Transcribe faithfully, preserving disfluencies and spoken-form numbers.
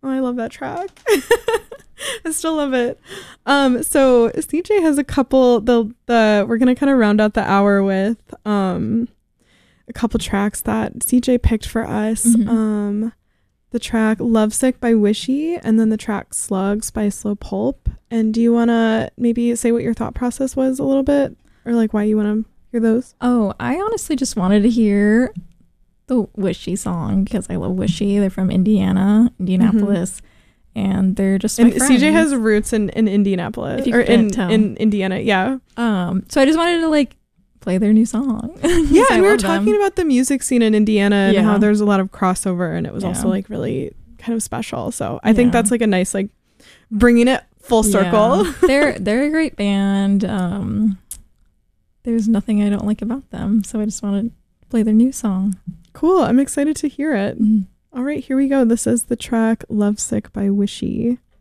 Oh, I love that track. I still love it. Um, so C J has a couple, the, the, we're going to kind of round out the hour with, um, a couple tracks that C J picked for us. Mm-hmm. Um, the track Lovesick by Wishy, and then the track Slugs by Slow Pulp. And do you want to maybe say what your thought process was a little bit, or like why you want to hear those? Oh, I honestly just wanted to hear the Wishy song because I love Wishy. They're from Indiana, Indianapolis. Mm-hmm. And they're just my and friends. C J has roots in, in Indianapolis or in, in Indiana. Yeah. Um. So I just wanted to like play their new song. Yeah. And we were talking them. about the music scene in Indiana and yeah. how there's a lot of crossover, and it was yeah. also like really kind of special. So I yeah. think that's like a nice, like bringing it full circle. Yeah. they're, they're a great band. Um, there's nothing I don't like about them. So I just wanted to play their new song. Cool. I'm excited to hear it. Mm-hmm. All right, here we go. This is the track Lovesick by Wishy.